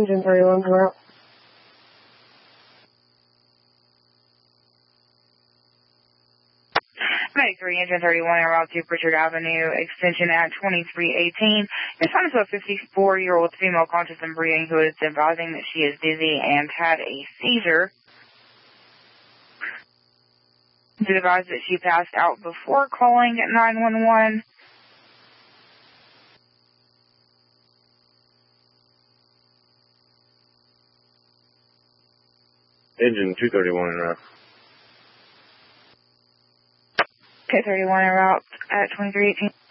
Engine 31 route. Medic 3, Engine 31, en route to Pritchard Avenue, extension at 2318. Responding to a 54-year-old female conscious and breathing who is advising that she is dizzy and had a seizure. To advise that she passed out before calling 911. Engine 231 en route. Okay, 31 en route at 2318.